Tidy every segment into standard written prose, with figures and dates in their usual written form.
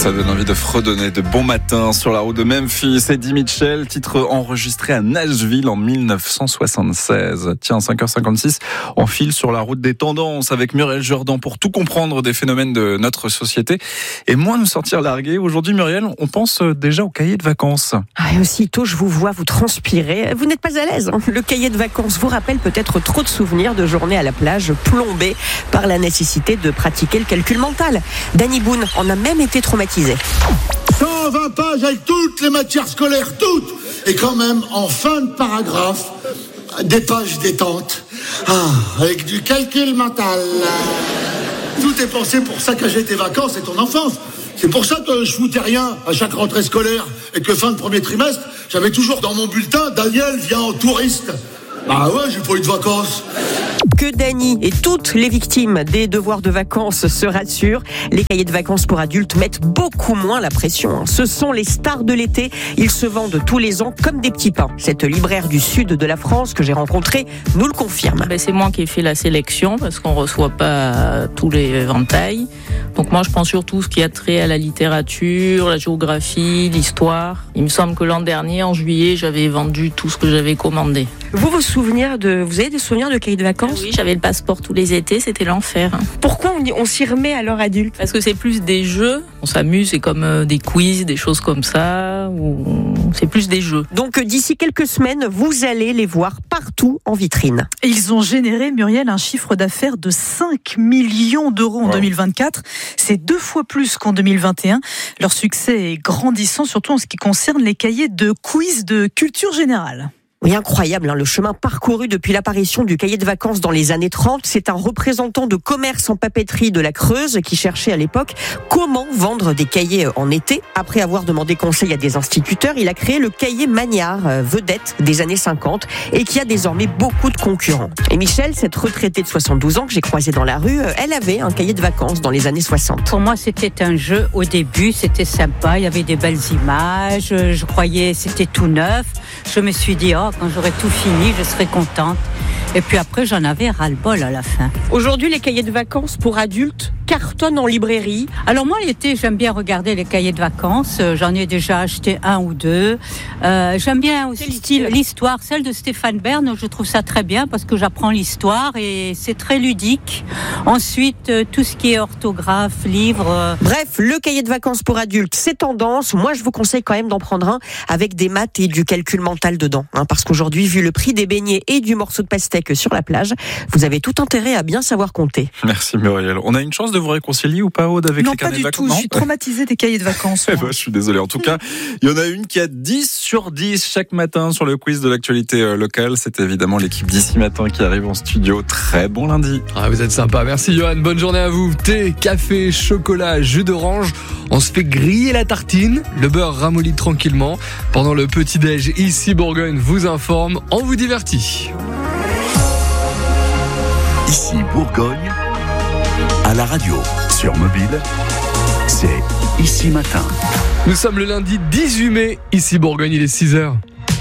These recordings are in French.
Ça donne envie de fredonner de bon matin sur la route de Memphis. Eddie Mitchell, titre enregistré à Nashville en 1976. Tiens, 5h56, on file sur la route des tendances avec Muriel Jourdan pour tout comprendre des phénomènes de notre société et moins nous sortir largués. Aujourd'hui, Muriel, on pense déjà au cahier de vacances. Et aussitôt, je vous vois vous transpirer. Vous n'êtes pas à l'aise. Le cahier de vacances vous rappelle peut-être trop de souvenirs de journées à la plage plombées par la nécessité de pratiquer le calcul mental. Danny Boone en a même été traumatisé. 120 pages avec toutes les matières scolaires, toutes. Et quand même, en fin de paragraphe, des pages détente. Avec du calcul mental. Tout est pensé pour saccager tes vacances et ton enfance. C'est pour ça que je foutais rien à chaque rentrée scolaire et que fin de premier trimestre, j'avais toujours dans mon bulletin « Daniel vient en touriste ». Ah ouais, j'ai pas eu de vacances. Que Dany et toutes les victimes des devoirs de vacances se rassurent. Les cahiers de vacances pour adultes mettent beaucoup moins la pression. Ce sont les stars de l'été. Ils se vendent tous les ans comme des petits pains. Cette libraire du sud de la France que j'ai rencontrée nous le confirme. C'est moi qui ai fait la sélection parce qu'on ne reçoit pas tous les éventails. Donc moi je prends surtout ce qui a trait à la littérature, la géographie, l'histoire. Il me semble que l'an dernier, en juillet, j'avais vendu tout ce que j'avais commandé. Vous avez des souvenirs de cahiers de vacances ? Oui, j'avais le passeport tous les étés, c'était l'enfer. Pourquoi on s'y remet à l'heure adulte ? Parce que c'est plus des jeux, on s'amuse, c'est comme des quiz, des choses comme ça, c'est plus des jeux. Donc d'ici quelques semaines, vous allez les voir partout en vitrine. Ils ont généré, Muriel, un chiffre d'affaires de 5 millions d'euros en 2024. C'est 2 fois plus qu'en 2021. Leur succès est grandissant, surtout en ce qui concerne les cahiers de quiz de culture générale. Oui, incroyable, le chemin parcouru depuis l'apparition du cahier de vacances dans les années 30. C'est un représentant de commerce en papeterie de la Creuse qui cherchait à l'époque comment vendre des cahiers en été. Après avoir demandé conseil à des instituteurs, il a créé le cahier Magnard, vedette des années 50 et qui a désormais beaucoup de concurrents. Et Michel, cette retraitée de 72 ans que j'ai croisée dans la rue, elle avait un cahier de vacances dans les années 60. Pour moi, c'était un jeu au début, c'était sympa, il y avait des belles images, je croyais c'était tout neuf. Je me suis dit, quand j'aurai tout fini, je serai contente. Et puis après, j'en avais ras-le-bol à la fin. Aujourd'hui, les cahiers de vacances pour adultes cartonnent en librairie. Alors moi, l'été, j'aime bien regarder les cahiers de vacances. J'en ai déjà acheté 1 ou 2. J'aime bien aussi l'histoire, celle de Stéphane Bern. Je trouve ça très bien parce que j'apprends l'histoire et c'est très ludique. Ensuite, tout ce qui est orthographe, livres. Bref, le cahier de vacances pour adultes, c'est tendance. Moi, je vous conseille quand même d'en prendre un avec des maths et du calcul mental dedans. Parce qu'aujourd'hui, vu le prix des beignets et du morceau de pastèque sur la plage, vous avez tout intérêt à bien savoir compter. Merci Muriel. On a une chance de vous réconcilier ou pas, Aude, avec les carnets de vacances ? Non, pas du tout. Je suis traumatisée des cahiers de vacances. Je suis désolé. En tout cas, il y en a une qui a 10 sur 10 chaque matin sur le quiz de l'actualité locale. C'est évidemment l'équipe d'ici matin qui arrive en studio. Très bon lundi. Vous êtes sympa. Merci Johan. Bonne journée à vous. Thé, café, chocolat, jus d'orange. On se fait griller la tartine. Le beurre ramollit tranquillement. Pendant le petit-déj, ici Bourgogne vous informe. On vous divertit. Ici Bourgogne, à la radio, sur mobile, c'est Ici Matin. Nous sommes le lundi 18 mai, ici Bourgogne, il est 6h.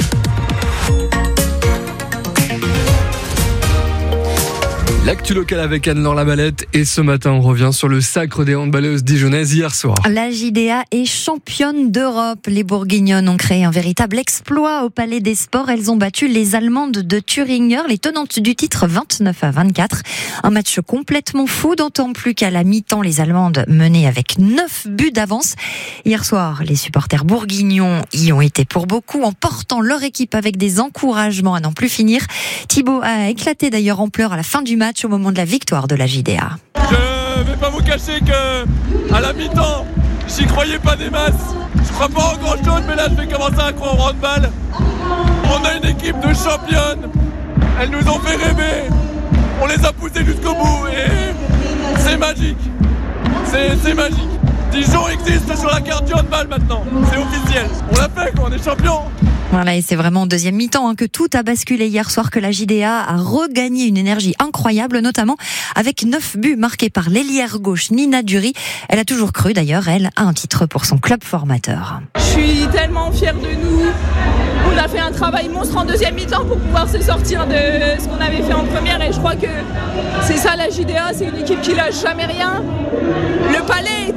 L'actu locale avec Anne-Laure Labalette et ce matin on revient sur le sacre des handballeuses dijonnaises hier soir. La JDA est championne d'Europe. Les Bourguignonnes ont créé un véritable exploit au Palais des Sports. Elles ont battu les Allemandes de Thüringer, les tenantes du titre 29-24. Un match complètement fou, d'autant plus qu'à la mi-temps les Allemandes menaient avec 9 buts d'avance. Hier soir, les supporters bourguignons y ont été pour beaucoup en portant leur équipe avec des encouragements à n'en plus finir. Thibaut a éclaté d'ailleurs en pleurs à la fin du match au moment de la victoire de la JDA. Je vais pas vous cacher que à la mi-temps, j'y croyais pas des masses. Je crois pas en grand chose, mais là je vais commencer à croire au handball. On a une équipe de championnes. Elles nous ont fait rêver. On les a poussées jusqu'au bout et c'est magique. C'est magique. Dijon existe sur la carte du handball maintenant. C'est officiel. On l'a fait quoi, on est champions. Voilà, et c'est vraiment en deuxième mi-temps que tout a basculé hier soir, que la JDA a regagné une énergie incroyable, notamment avec 9 buts marqués par l'ailière gauche Nina Dury. Elle a toujours cru d'ailleurs, elle, à un titre pour son club formateur. Je suis tellement fière de nous. On a fait un travail monstre en deuxième mi-temps pour pouvoir se sortir de ce qu'on avait fait en première, et je crois que c'est ça la JDA, c'est une équipe qui lâche jamais rien. Le palais était plein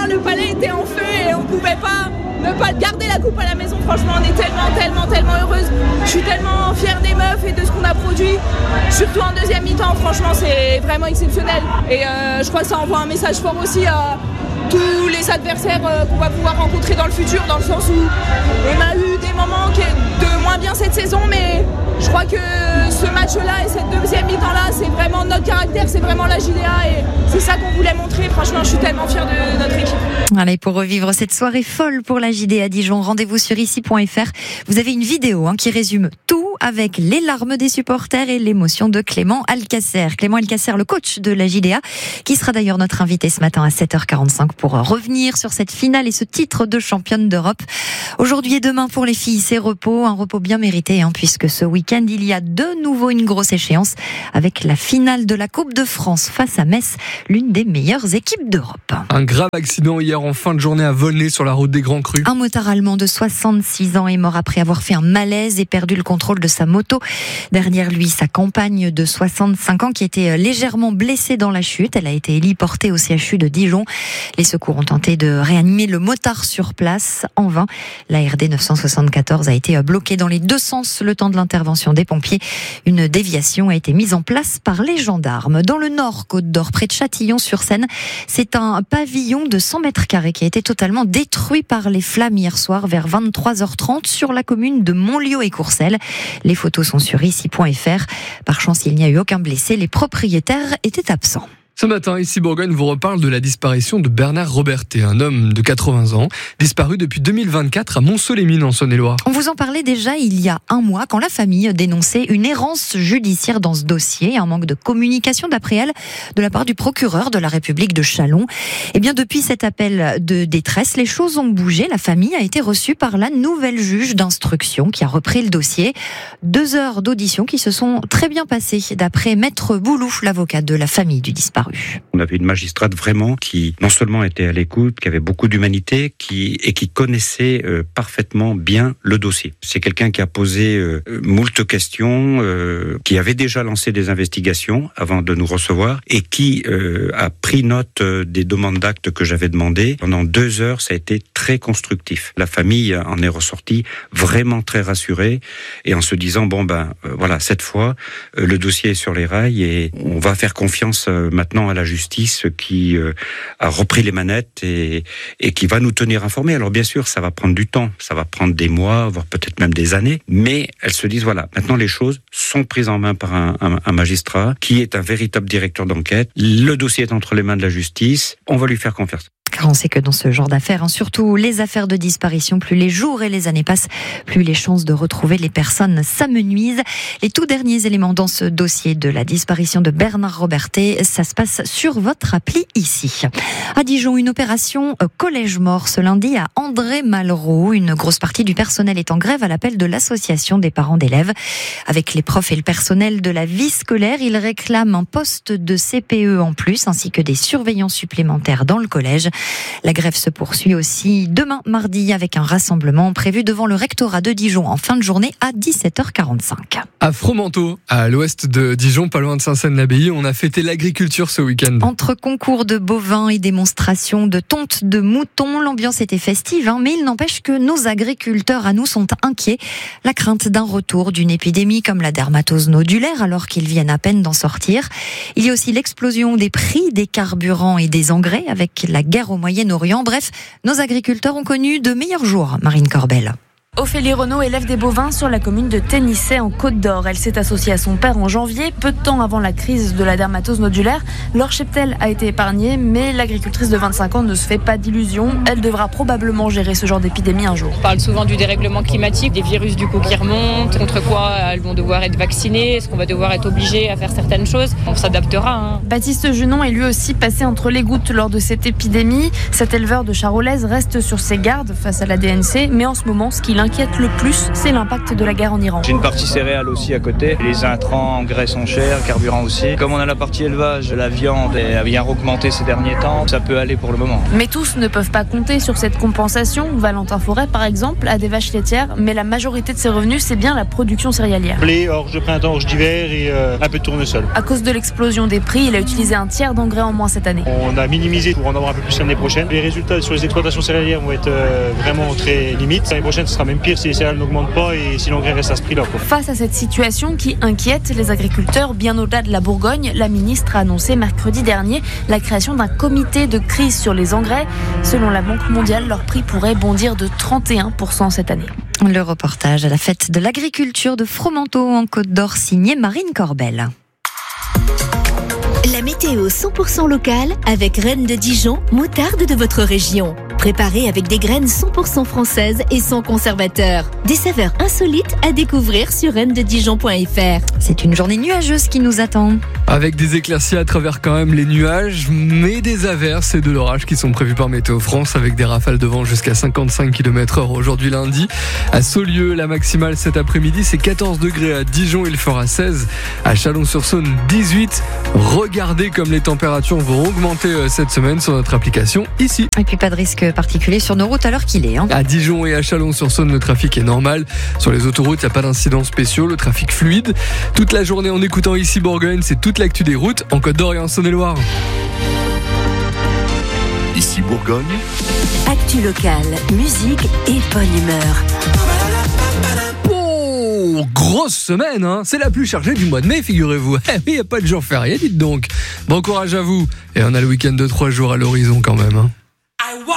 terrain, le palais était en feu et on pouvait pas ne pas garder la coupe à la maison. Franchement, on est tellement heureuse. Je suis tellement fière des meufs et de ce qu'on a produit, surtout en deuxième mi-temps. Franchement, c'est vraiment exceptionnel. Et je crois que ça envoie un message fort aussi à tous les adversaires qu'on va pouvoir rencontrer dans le futur, dans le sens où on a eu des moments de moins bien cette saison, mais je crois que ce match-là et cette deuxième mi-temps-là, c'est vraiment notre caractère, c'est vraiment la JDA et c'est ça qu'on voulait montrer. Franchement, je suis tellement fière de notre équipe. Allez, pour revivre cette soirée folle pour la JDA Dijon, rendez-vous sur ici.fr. Vous avez une vidéo qui résume tout avec les larmes des supporters et l'émotion de Clément Alcacer. Clément Alcacer, le coach de la JDA, qui sera d'ailleurs notre invité ce matin à 7h45 pour revenir sur cette finale et ce titre de championne d'Europe. Aujourd'hui et demain pour les filles, c'est repos, un repos bien mérité, puisque ce week-end, il y a de nouveau une grosse échéance avec la finale de la Coupe de France face à Metz, l'une des meilleures équipes d'Europe. Un grave accident hier en fin de journée à Volnay sur la route des Grands Crus. Un motard allemand de 66 ans est mort après avoir fait un malaise et perdu le contrôle de sa moto. Derrière lui, sa compagne de 65 ans qui était légèrement blessée dans la chute. Elle a été héliportée au CHU de Dijon. Les secours ont tenté de réanimer le motard sur place. En vain, la RD 974 a été bloquée dans les deux sens le temps de l'intervention des pompiers. Une déviation a été mise en place par les gendarmes. Dans le nord, Côte d'Or, près de Châtillon-sur-Seine, c'est un pavillon de 100 mètres carrés qui a été totalement détruit par les flammes hier soir vers 23h30 sur la commune de Montlieu et Courcelles. Les photos sont sur ici.fr. Par chance, il n'y a eu aucun blessé. Les propriétaires étaient absents. Ce matin, ici Bourgogne vous reparle de la disparition de Bernard Robertet, un homme de 80 ans, disparu depuis 2024 à Montceau-les-Mines en Saône-et-Loire. On vous en parlait déjà il y a un mois quand la famille dénonçait une errance judiciaire dans ce dossier, un manque de communication d'après elle de la part du procureur de la République de Châlons. Et bien depuis cet appel de détresse, les choses ont bougé. La famille a été reçue par la nouvelle juge d'instruction qui a repris le dossier. 2 heures d'audition qui se sont très bien passées d'après Maître Boulouf, l'avocat de la famille du disparu. On avait une magistrate vraiment qui non seulement était à l'écoute, qui avait beaucoup d'humanité, qui connaissait parfaitement bien le dossier. C'est quelqu'un qui a posé moult questions, qui avait déjà lancé des investigations avant de nous recevoir et qui a pris note des demandes d'actes que j'avais demandées. Pendant 2 heures, ça a été très constructif. La famille en est ressortie vraiment très rassurée et en se disant voilà, cette fois le dossier est sur les rails et on va faire confiance maintenant à la justice qui a repris les manettes et qui va nous tenir informés. Alors bien sûr, ça va prendre du temps, ça va prendre des mois, voire peut-être même des années, mais elles se disent voilà, maintenant les choses sont prises en main par un magistrat qui est un véritable directeur d'enquête. Le dossier est entre les mains de la justice, on va lui faire confiance. Car on sait que dans ce genre d'affaires, surtout les affaires de disparition, plus les jours et les années passent, plus les chances de retrouver les personnes s'amenuisent. Les tout derniers éléments dans ce dossier de la disparition de Bernard Robertet, ça se passe sur votre appli ici. À Dijon, une opération collège mort ce lundi à André Malraux. Une grosse partie du personnel est en grève à l'appel de l'association des parents d'élèves. Avec les profs et le personnel de la vie scolaire, ils réclament un poste de CPE en plus, ainsi que des surveillants supplémentaires dans le collège. La grève se poursuit aussi demain mardi avec un rassemblement prévu devant le rectorat de Dijon en fin de journée à 17h45. À Fromenteau, à l'ouest de Dijon, pas loin de Saint-Saëns-l'Abbaye, on a fêté l'agriculture ce week-end. Entre concours de bovins et démonstrations de tontes de moutons, l'ambiance était festive, mais il n'empêche que nos agriculteurs à nous sont inquiets. La crainte d'un retour d'une épidémie comme la dermatose nodulaire alors qu'ils viennent à peine d'en sortir. Il y a aussi l'explosion des prix des carburants et des engrais avec la guerre au Moyen-Orient. Bref, nos agriculteurs ont connu de meilleurs jours. Marine Corbel. Ophélie Renaud élève des bovins sur la commune de Ténissay en Côte d'Or. Elle s'est associée à son père en janvier, peu de temps avant la crise de la dermatose nodulaire. Leur cheptel a été épargné, mais l'agricultrice de 25 ans ne se fait pas d'illusions. Elle devra probablement gérer ce genre d'épidémie un jour. On parle souvent du dérèglement climatique, des virus du coup qui remontent, contre quoi elles vont devoir être vaccinées, est-ce qu'on va devoir être obligé à faire certaines choses. On s'adaptera. Baptiste Junon est lui aussi passé entre les gouttes lors de cette épidémie. Cet éleveur de charolaises reste sur ses gardes face à la DNC, mais en ce moment, ce qui inquiète le plus, c'est l'impact de la guerre en Iran. J'ai une partie céréales aussi à côté. Les intrants, engrais sont chers, carburant aussi. Comme on a la partie élevage, la viande a bien augmenté ces derniers temps. Ça peut aller pour le moment. Mais tous ne peuvent pas compter sur cette compensation. Valentin Forêt, par exemple, a des vaches laitières, mais la majorité de ses revenus, c'est bien la production céréalière. Blé, orge de printemps, orge d'hiver et un peu de tournesol. À cause de l'explosion des prix, il a utilisé un tiers d'engrais en moins cette année. On a minimisé pour en avoir un peu plus l'année prochaine. Les résultats sur les exploitations céréalières vont être vraiment très limites. L'année prochaine, ce sera même pire si les céréales n'augmentent pas et si l'engrais reste à ce prix-là. Face à cette situation qui inquiète les agriculteurs bien au-delà de la Bourgogne, la ministre a annoncé mercredi dernier la création d'un comité de crise sur les engrais. Selon la Banque mondiale, leur prix pourrait bondir de 31% cette année. Le reportage à la fête de l'agriculture de Fromenteau en Côte d'Or, signé Marine Corbel. La météo 100% locale avec Reine de Dijon, moutarde de votre région. Préparée avec des graines 100% françaises et sans conservateur. Des saveurs insolites à découvrir sur reinededijon.fr. C'est une journée nuageuse qui nous attend. Avec des éclaircies à travers quand même les nuages, mais des averses et de l'orage qui sont prévus par Météo France avec des rafales de vent jusqu'à 55 km/h aujourd'hui lundi. À Saulieu, la maximale cet après-midi, c'est 14 degrés. À Dijon, il fera 16. À Chalon-sur-Saône, 18. Regardez comme les températures vont augmenter cette semaine sur notre application ici. Et puis pas de risque particulier sur nos routes à l'heure qu'il est. À Dijon et à Chalon-sur-Saône, le trafic est normal. Sur les autoroutes, il n'y a pas d'incidents spéciaux, le trafic fluide. Toute la journée en écoutant ici Bourgogne, c'est toute l'actu des routes en Côte d'Or et en Saône-et-Loire. Ici Bourgogne. Actu locale, musique et bonne humeur. Oh, grosse semaine, hein. C'est la plus chargée du mois de mai, figurez-vous. Eh oui, il n'y a pas de jour férié, dites donc. Bon courage à vous. Et on a le week-end de 3 jours à l'horizon quand même, hein.